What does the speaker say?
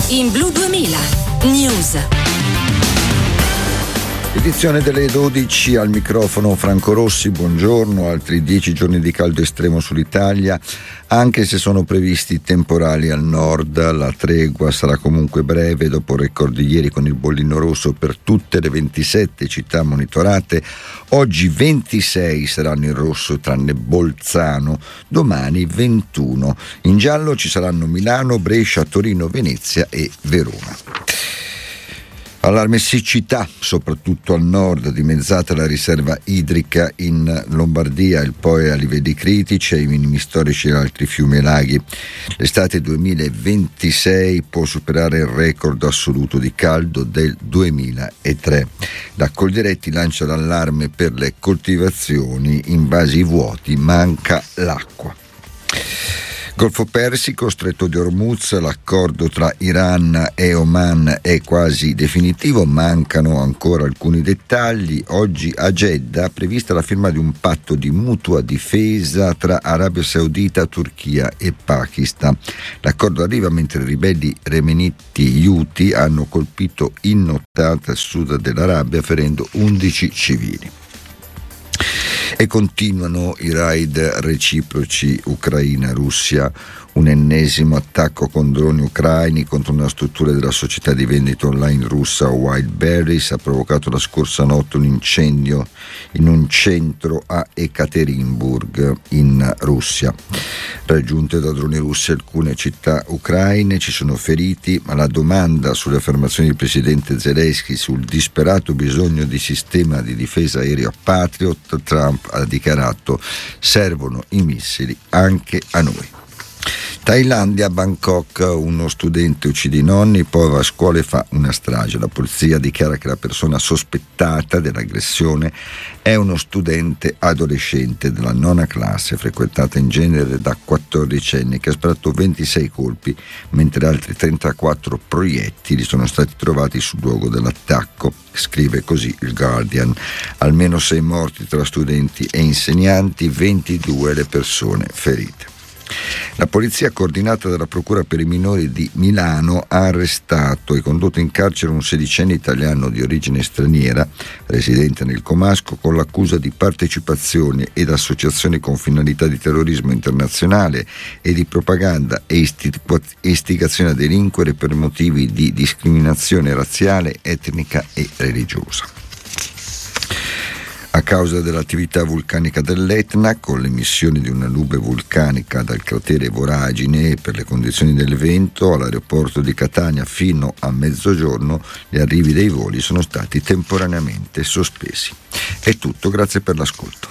in Blu 2000 News. Edizione delle 12, al microfono Franco Rossi, buongiorno. Altri 10 giorni di caldo estremo sull'Italia, anche se sono previsti temporali al nord. La tregua sarà comunque breve dopo il record di ieri con il bollino rosso per tutte le 27 città monitorate. Oggi 26 saranno in rosso tranne Bolzano, domani 21. In giallo ci saranno Milano, Brescia, Torino, Venezia e Verona. Allarme siccità, soprattutto al nord, dimezzata la riserva idrica in Lombardia, il Po è a livelli critici, ai minimi storici e altri fiumi e laghi. L'estate 2026 può superare il record assoluto di caldo del 2003. La Coldiretti lancia l'allarme per le coltivazioni in vasi vuoti, manca l'acqua. Golfo Persico, Stretto di Hormuz, l'accordo tra Iran e Oman è quasi definitivo, mancano ancora alcuni dettagli. Oggi a Jeddah è prevista la firma di un patto di mutua difesa tra Arabia Saudita, Turchia e Pakistan. L'accordo arriva mentre i ribelli yemeniti Houthi hanno colpito in nottata il sud dell'Arabia, ferendo 11 civili. E continuano i raid reciproci Ucraina-Russia, un ennesimo attacco con droni ucraini contro una struttura della società di vendita online russa Wildberries ha provocato la scorsa notte un incendio in un centro a Ekaterinburg in Russia. Raggiunte da droni russi alcune città ucraine, ci sono feriti, ma la domanda sulle affermazioni del presidente Zelensky sul disperato bisogno di sistema di difesa aereo Patriot, Trump ha dichiarato: servono i missili anche a noi. Thailandia, Bangkok, uno studente uccide i nonni, poi va a scuola e fa una strage. La polizia dichiara che la persona sospettata dell'aggressione è uno studente adolescente della nona classe, frequentata in genere da 14 anni, che ha sparato 26 colpi, mentre altri 34 proiettili sono stati trovati sul luogo dell'attacco. Scrive così il Guardian. Almeno 6 morti tra studenti e insegnanti, 22 le persone ferite. La polizia, coordinata dalla Procura per i minori di Milano, ha arrestato e condotto in carcere un 16enne italiano di origine straniera, residente nel Comasco, con l'accusa di partecipazione ed associazione con finalità di terrorismo internazionale e di propaganda e istigazione a delinquere per motivi di discriminazione razziale, etnica e religiosa. A causa dell'attività vulcanica dell'Etna, con l'emissione di una nube vulcanica dal cratere Voragine e per le condizioni del vento, all'aeroporto di Catania fino a mezzogiorno gli arrivi dei voli sono stati temporaneamente sospesi. È tutto, grazie per l'ascolto.